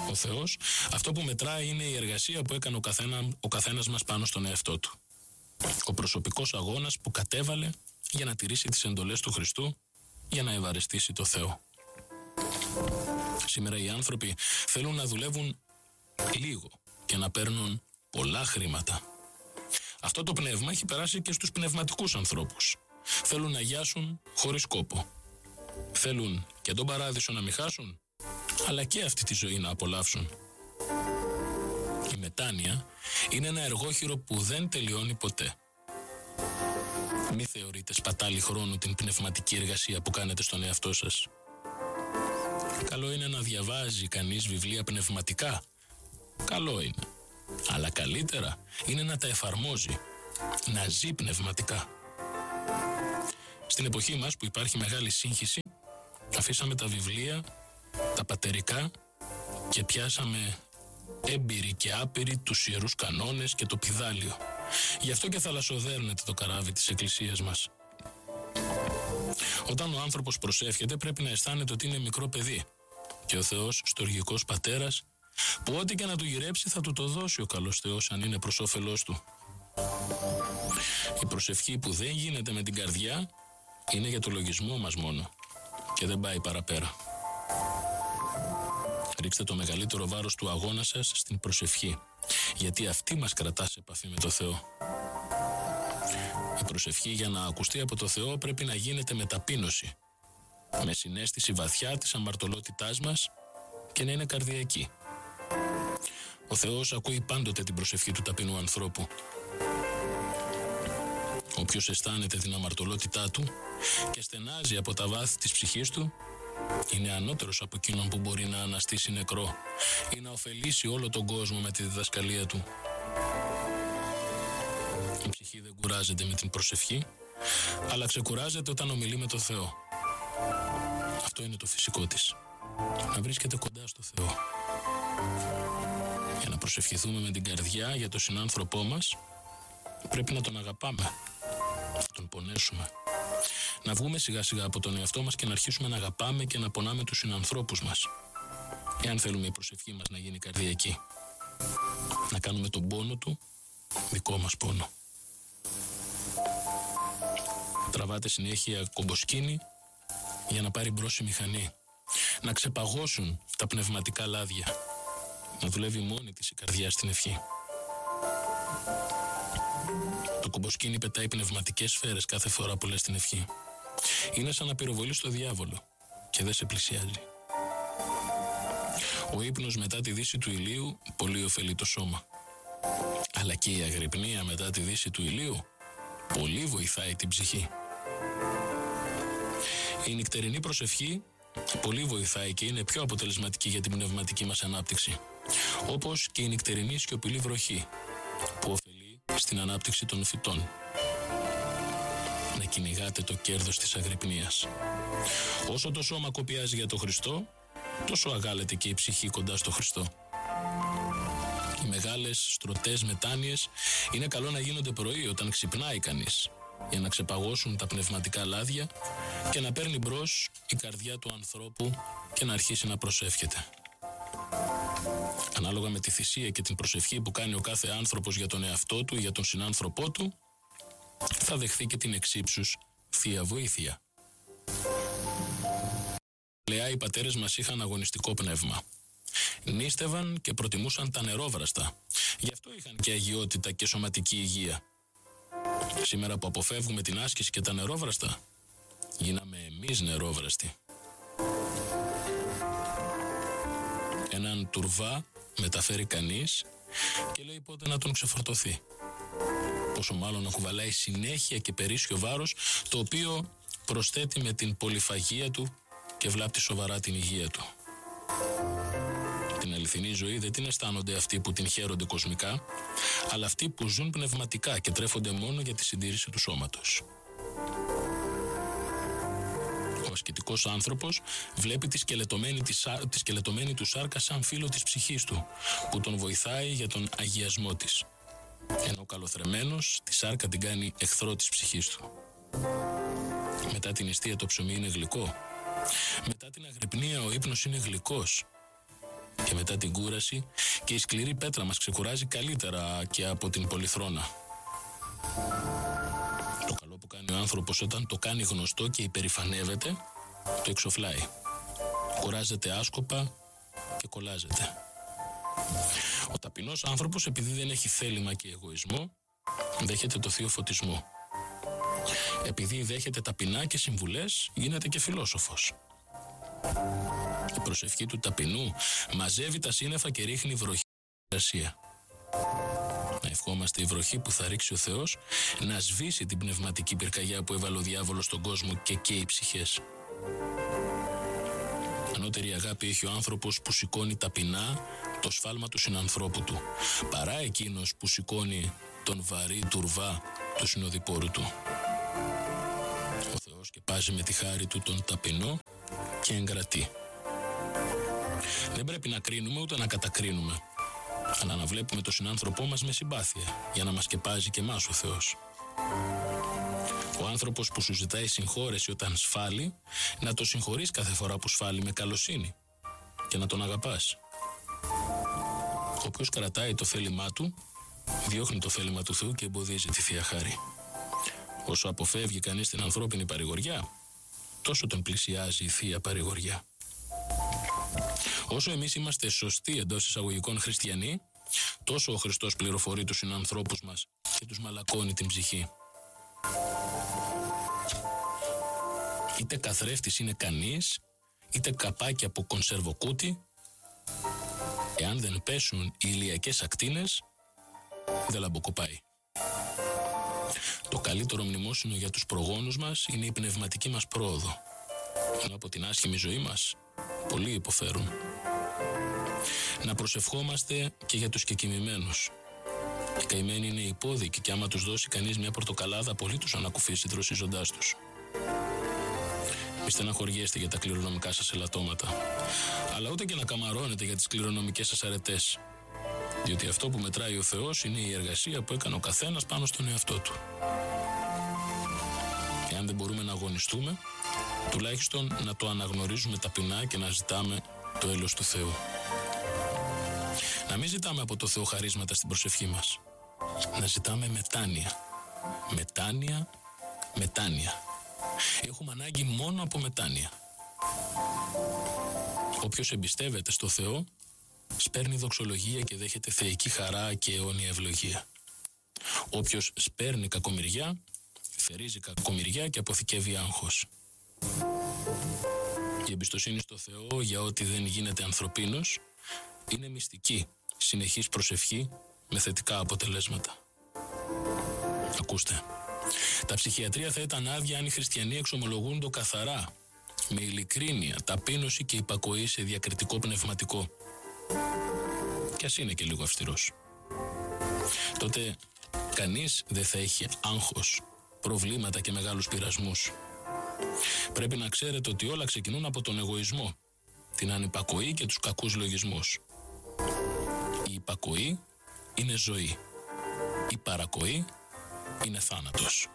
Ο Θεός, αυτό που μετράει είναι η εργασία που έκανε ο καθένας μας πάνω στον εαυτό του. Ο προσωπικός αγώνας που κατέβαλε για να τηρήσει τις εντολές του Χριστού, για να ευαρεστήσει το Θεό. Σήμερα οι άνθρωποι θέλουν να δουλεύουν λίγο και να παίρνουν πολλά χρήματα. Αυτό το πνεύμα έχει περάσει και στους πνευματικούς ανθρώπους. Θέλουν να γιάσουν χωρίς κόπο. Θέλουν και τον παράδεισο να μην χάσουν, αλλά και αυτή τη ζωή να απολαύσουν. Η μετάνοια είναι ένα εργόχειρο που δεν τελειώνει ποτέ. Μη θεωρείτε σπατάλη χρόνου την πνευματική εργασία που κάνετε στον εαυτό σας. Καλό είναι να διαβάζει κανείς βιβλία πνευματικά. Καλό είναι. Αλλά καλύτερα είναι να τα εφαρμόζει, να ζει πνευματικά. Στην εποχή μας που υπάρχει μεγάλη σύγχυση, αφήσαμε τα βιβλία, τα πατερικά και πιάσαμε έμπειροι και άπειροι τους ιερούς κανόνες και το πηδάλιο. Γι' αυτό και θαλασσοδέρνεται το καράβι της Εκκλησίας μας. Όταν ο άνθρωπος προσεύχεται πρέπει να αισθάνεται ότι είναι μικρό παιδί και ο Θεός, στοργικός πατέρας, που ό,τι και να του γυρέψει θα του το δώσει ο καλός Θεός αν είναι προς όφελός του. Η προσευχή που δεν γίνεται με την καρδιά είναι για το λογισμό μας μόνο και δεν πάει παραπέρα. Ρίξτε το μεγαλύτερο βάρος του αγώνα σας στην προσευχή, γιατί αυτή μας κρατά σε επαφή με το Θεό. Η προσευχή για να ακουστεί από το Θεό πρέπει να γίνεται με ταπείνωση, με συναίσθηση βαθιά της αμαρτωλότητάς μας και να είναι καρδιακή. Ο Θεός ακούει πάντοτε την προσευχή του ταπεινού ανθρώπου. Όποιος αισθάνεται την αμαρτωλότητά του και στενάζει από τα βάθη της ψυχής του, είναι ανώτερος από εκείνον που μπορεί να αναστήσει νεκρό ή να ωφελήσει όλο τον κόσμο με τη διδασκαλία του. Η ψυχή δεν κουράζεται με την προσευχή, αλλά ξεκουράζεται όταν ομιλεί με το Θεό. Αυτό είναι το φυσικό της, να βρίσκεται κοντά στο Θεό. Για να προσευχηθούμε με την καρδιά για τον συνάνθρωπό μας, πρέπει να τον αγαπάμε, να τον πονέσουμε. Να βγούμε σιγά σιγά από τον εαυτό μας και να αρχίσουμε να αγαπάμε και να πονάμε τους συνανθρώπους μας. Εάν θέλουμε η προσευχή μας να γίνει καρδιακή, να κάνουμε τον πόνο του δικό μας πόνο. Τραβάτε συνέχεια κομποσκήνη για να πάρει μπρος η μηχανή, να ξεπαγώσουν τα πνευματικά λάδια, να δουλεύει μόνη της η καρδιά στην ευχή. Το κομποσκήνη πετάει πνευματικές σφαίρες κάθε φορά που λες την ευχή. Είναι σαν να πυροβολείς το διάβολο και δεν σε πλησιάζει. Ο ύπνος μετά τη δύση του ηλίου πολύ ωφελεί το σώμα. Αλλά και η αγρυπνία μετά τη δύση του ηλίου πολύ βοηθάει την ψυχή. Η νυχτερινή προσευχή πολύ βοηθάει και είναι πιο αποτελεσματική για την πνευματική μας ανάπτυξη. Όπως και η νυχτερινή σιωπηλή βροχή που ωφελεί στην ανάπτυξη των φυτών. Να κυνηγάτε το κέρδος της αγρυπνίας. Όσο το σώμα κοπιάζει για τον Χριστό, τόσο αγάλεται και η ψυχή κοντά στο Χριστό. Οι μεγάλες στρωτές μετάνοιες είναι καλό να γίνονται πρωί όταν ξυπνάει κανείς, για να ξεπαγώσουν τα πνευματικά λάδια και να παίρνει μπρος η καρδιά του ανθρώπου και να αρχίσει να προσεύχεται. Ανάλογα με τη θυσία και την προσευχή που κάνει ο κάθε άνθρωπος για τον εαυτό του ή για τον συνάνθρωπό του, θα δεχθεί και την εξύψους θεία βοήθεια. Λεά, οι πατέρες μας είχαν αγωνιστικό πνεύμα. Νίστευαν και προτιμούσαν τα νερόβραστα. Γι' αυτό είχαν και αγιότητα και σωματική υγεία. Σήμερα που αποφεύγουμε την άσκηση και τα νερόβραστα, γίναμε εμείς νερόβραστοι. Έναν τουρβά μεταφέρει κανείς και λέει πότε να τον ξεφορτωθεί. Πόσο μάλλον να κουβαλάει συνέχεια και περίσσιο βάρος, το οποίο προσθέτει με την πολυφαγία του και βλάπτει σοβαρά την υγεία του. Την αληθινή ζωή δεν την αισθάνονται αυτοί που την χαίρονται κοσμικά, αλλά αυτοί που ζουν πνευματικά και τρέφονται μόνο για τη συντήρηση του σώματος. Ο ασκητικός άνθρωπος βλέπει τη σκελετωμένη του σάρκα σαν φίλο της ψυχής του, που τον βοηθάει για τον αγιασμό της. Ενώ ο καλοθρεμμένος τη σάρκα την κάνει εχθρό της ψυχής του. Μετά την νηστεία το ψωμί είναι γλυκό. Μετά την αγρυπνία ο ύπνος είναι γλυκός. Και μετά την κούραση και η σκληρή πέτρα μας ξεκουράζει καλύτερα και από την πολυθρόνα. Το καλό που κάνει ο άνθρωπος όταν το κάνει γνωστό και υπερηφανεύεται, το εξοφλάει. Κουράζεται άσκοπα και κολλάζεται. Ο ταπεινός άνθρωπος, επειδή δεν έχει θέλημα και εγωισμό, δέχεται το θείο φωτισμό. Επειδή δέχεται ταπεινά και συμβουλές, γίνεται και φιλόσοφος. Η προσευχή του ταπεινού μαζεύει τα σύννεφα και ρίχνει βροχή στην εργασία. Να ευχόμαστε η βροχή που θα ρίξει ο Θεός να σβήσει την πνευματική πυρκαγιά που έβαλε ο διάβολος στον κόσμο και καίει ψυχές. Ανώτερη αγάπη έχει ο άνθρωπος που σηκώνει ταπεινά το σφάλμα του συνανθρώπου του, παρά εκείνος που σηκώνει τον βαρύ τουρβά του συνοδοιπόρου του. Ο Θεός σκεπάζει με τη χάρη του τον ταπεινό και εγκρατεί. Δεν πρέπει να κρίνουμε ούτε να κατακρίνουμε, αλλά να βλέπουμε τον συνάνθρωπό μας με συμπάθεια, για να μας σκεπάζει και εμάς ο Θεός. Ο άνθρωπος που σου ζητάει συγχώρεση όταν σφάλει, να το συγχωρείς κάθε φορά που σφάλει με καλοσύνη και να τον αγαπάς. Όποιος κρατάει το θέλημά του, διώχνει το θέλημα του Θεού και εμποδίζει τη Θεία Χάρη. Όσο αποφεύγει κανείς την ανθρώπινη παρηγοριά, τόσο τον πλησιάζει η Θεία Παρηγοριά. Όσο εμείς είμαστε σωστοί εντός εισαγωγικών χριστιανοί, τόσο ο Χριστός πληροφορεί τους συνανθρώπους μας και τους μαλακώνει την ψυχή. Είτε καθρέφτης είναι κανείς, είτε καπάκι από κονσερβοκούτι, εάν δεν πέσουν οι ηλιακές ακτίνες, δεν λαμποκοπάει. Το καλύτερο μνημόσυνο για τους προγόνους μας είναι η πνευματική μας πρόοδο, ενώ από την άσχημη ζωή μας πολλοί υποφέρουν. Να προσευχόμαστε και για τους κεκοιμημένους. Οι καημένοι είναι υπόδικοι και άμα τους δώσει κανείς μια πορτοκαλάδα, πολύ τους ανακουφίσει δροσίζοντάς τους. Μη στεναχωριέστε για τα κληρονομικά σας ελαττώματα, αλλά ούτε και να καμαρώνετε για τις κληρονομικές σας αρετές, διότι αυτό που μετράει ο Θεός είναι η εργασία που έκανε ο καθένας πάνω στον εαυτό του. Εάν δεν μπορούμε να αγωνιστούμε, τουλάχιστον να το αναγνωρίζουμε ταπεινά και να ζητάμε το έλεος του Θεού. Να μην ζητάμε από το Θεό χαρίσματα στην προσευχή μας. Να ζητάμε μετάνοια. Μετάνοια, μετάνοια. Έχουμε ανάγκη μόνο από μετάνοια. Όποιος εμπιστεύεται στο Θεό, σπέρνει δοξολογία και δέχεται θεϊκή χαρά και αιώνια ευλογία. Όποιος σπέρνει κακομοιριά, θερίζει κακομοιριά και αποθηκεύει άγχος. Η εμπιστοσύνη στο Θεό για ό,τι δεν γίνεται ανθρωπίνος είναι μυστική, συνεχής προσευχή με θετικά αποτελέσματα. Ακούστε, τα ψυχιατρία θα ήταν άδεια αν οι χριστιανοί εξομολογούν το καθαρά, με ειλικρίνεια, ταπείνωση και υπακοή σε διακριτικό πνευματικό. Κι ας είναι και λίγο αυστηρός. Τότε κανείς δεν θα έχει άγχος, προβλήματα και μεγάλους πειρασμούς. Πρέπει να ξέρετε ότι όλα ξεκινούν από τον εγωισμό, την ανυπακοή και τους κακούς λογισμούς. Η υπακοή είναι ζωή. Η παρακοή είναι θάνατος.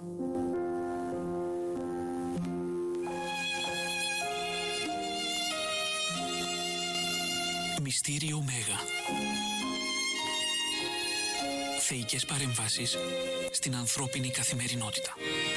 Μυστήριο Μέγα. Θεϊκές παρεμβάσεις στην ανθρώπινη καθημερινότητα.